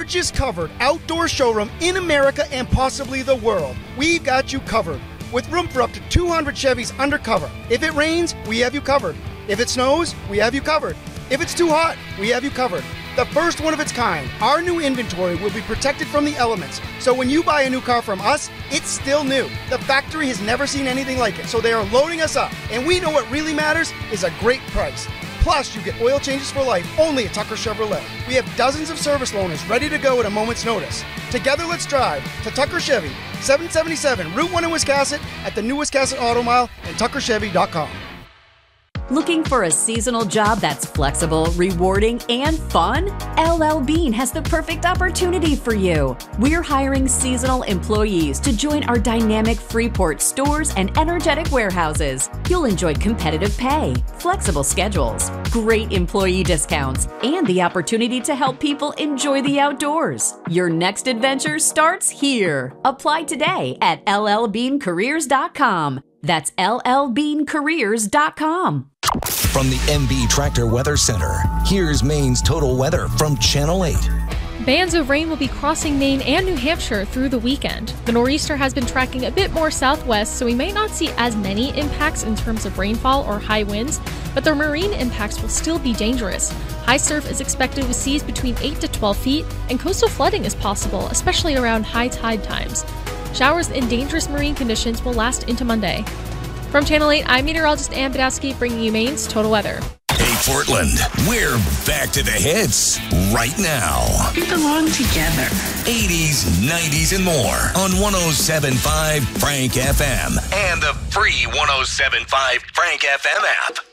largest covered outdoor showroom in America and possibly the world. We've got you covered, with room for up to 200 Chevys undercover. If it rains, we have you covered. If it snows, we have you covered. If it's too hot, we have you covered. The first one of its kind, our new inventory will be protected from the elements. So when you buy a new car from us, it's still new. The factory has never seen anything like it, so they are loading us up. And we know what really matters is a great price. Plus, you get oil changes for life only at Tucker Chevrolet. We have dozens of service loaners ready to go at a moment's notice. Together, let's drive to Tucker Chevy, 777 Route 1 in Wiscasset, at the new Wiscasset Auto Mile, and tuckerchevy.com. Looking for a seasonal job that's flexible, rewarding, and fun? LL Bean has the perfect opportunity for you. We're hiring seasonal employees to join our dynamic Freeport stores and energetic warehouses. You'll enjoy competitive pay, flexible schedules, great employee discounts, and the opportunity to help people enjoy the outdoors. Your next adventure starts here. Apply today at llbeancareers.com. That's llbeancareers.com. From the MB Tractor Weather Center, here's Maine's total weather from Channel 8. Bands of rain will be crossing Maine and New Hampshire through the weekend. The nor'easter has been tracking a bit more southwest, so we may not see as many impacts in terms of rainfall or high winds, but the marine impacts will still be dangerous. High surf is expected with seas between 8 to 12 feet, and coastal flooding is possible, especially around high tide times. Showers and dangerous marine conditions will last into Monday. From Channel 8, I'm meteorologist Ann Badowski, bringing you Maine's total weather. Hey, Portland, we're back to the hits right now. We belong together. 80s, 90s, and more on 107.5 Frank FM and the free 107.5 Frank FM app.